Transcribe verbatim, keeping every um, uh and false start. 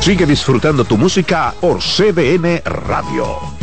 Sigue disfrutando tu música por C D N Radio.